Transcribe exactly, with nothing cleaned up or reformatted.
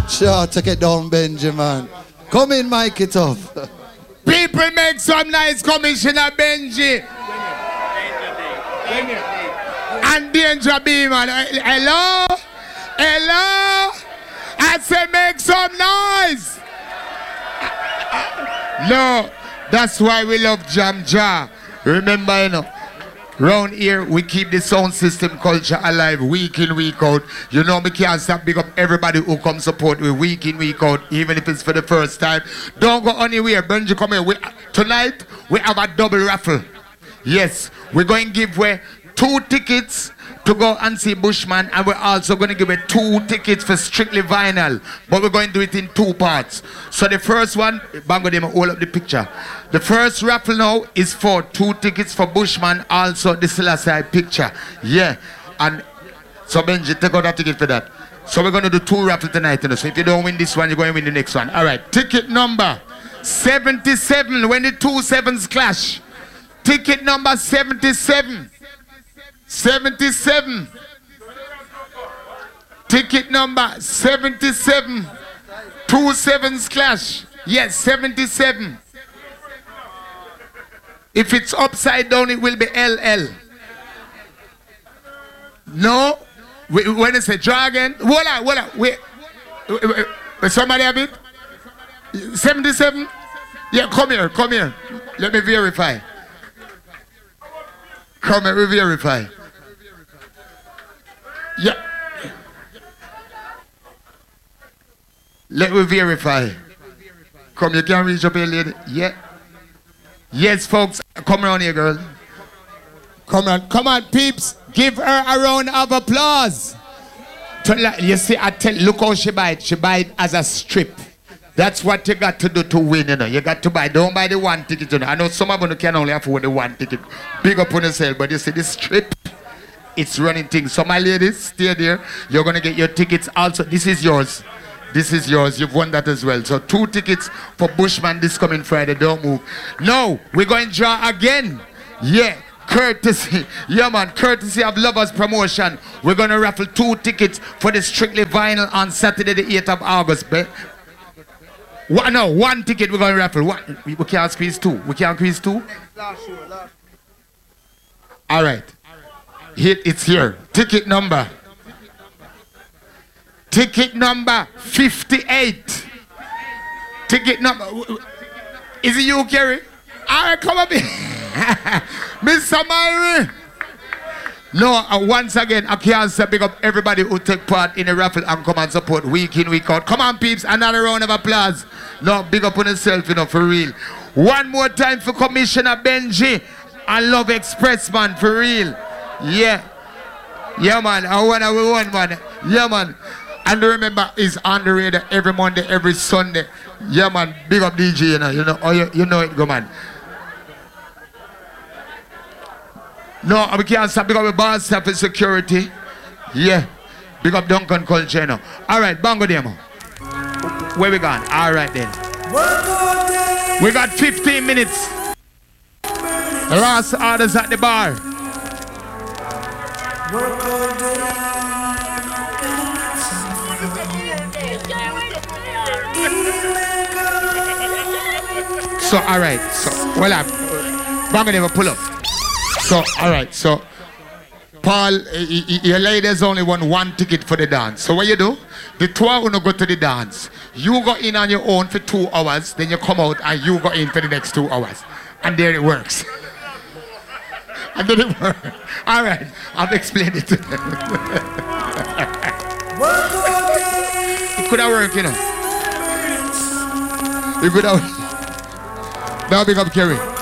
Sure, take it down, Benjamin. Come in, mic it up. People make some nice Commissioner Benji. And Danger Beeman. Hello? Hello? I say make some noise. No, that's why we love Jam Jah. Remember, you know, round here we keep the sound system culture alive week in, week out. You know, we can't stop big up everybody who come support we week in, week out, even if it's for the first time. Don't go anywhere. Benji, come here. We, tonight we have a double raffle. Yes, we're going to give away two tickets to go and see Bushman, and we're also going to give away two tickets for Strictly Vinyl, but we're going to do it in two parts. So the first one, Bango them hold up the picture. The first raffle now is for two tickets for Bushman, also the Selassie picture. Yeah, and so Benji, take out that ticket for that. So we're going to do two raffles tonight. You know? So if you don't win this one, you're going to win the next one. All right, ticket number seventy-seven, when the two sevens clash. Ticket number seventy-seven. seventy-seven. Ticket number seventy-seven. Two sevens clash. Yes, seventy-seven. If it's upside down, it will be L L. No? When it's a dragon. Hold on, hold on. Wait. Wait, wait. Somebody have it? seventy-seven? Yeah, come here, come here. Let me verify. Come here, we verify. Yeah. Let me verify. Come, you can reach up here, lady. Yeah. Yes, folks. Come around here, girl. Come on, come on, peeps. Give her a round of applause. You see, I tell, look how she buy it. She buy it as a strip. That's what you got to do to win, you know. You got to buy, don't buy the one ticket, you know. I know some of them can only afford the one ticket. Big up on yourself, but you see this strip, it's running things. So my ladies, stay there. You're going to get your tickets also. This is yours. This is yours. You've won that as well. So two tickets for Bushman this coming Friday. Don't move. No, we're going to draw again. Yeah. Courtesy, yeah man, courtesy of Lovers Promotion. We're going to raffle two tickets for the Strictly Vinyl on Saturday the eighth of August. What, no, one ticket we're going to raffle. What? We, we can't squeeze two. We can't squeeze two? All right. Hit, it's here. Ticket number. Ticket number fifty-eight. Ticket number. Is it you, Kerry? All right, come up here. Mister Myrie. No, uh, once again, I can't say big up everybody who take part in the raffle and come and support week in, week out. Come on, peeps, another round of applause. No, big up on yourself, you know, for real. One more time for Commissioner Benji and Love Express, man, for real. Yeah. Yeah, man, I want to win, man. Yeah, man. And remember, it's on the radio every Monday, every Sunday. Yeah, man, big up D J, you know, you know, oh, you, you know it, go, man. No, we can't stop. Big up the boss staff and security. Yeah. Big up Duncan Culture, you know. All right, Bango Demo. Where we gone? All right, then. We got fifteen minutes. Last orders at the bar. So, all right. So, well, I'm Bango Demo, pull up. So, all right, so, Paul, your ladies only won one ticket for the dance. So what you do? The two are going to go to the dance. You go in on your own for two hours, then you come out and you go in for the next two hours. And there it works. And then it works. All right, I've explained it to them. It could have worked, you know. It could have. Now big up Kerry.